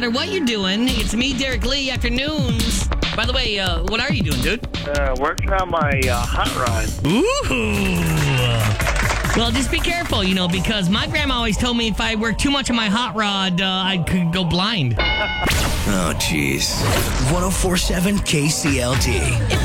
matter what you're doing. It's me, Derek Lee, afternoons. By the way, what are you doing, dude? Working on my hot rod. Ooh. Well, just be careful, because my grandma always told me if I work too much on my hot rod, I could go blind. Oh, jeez. 104.7 KCLD.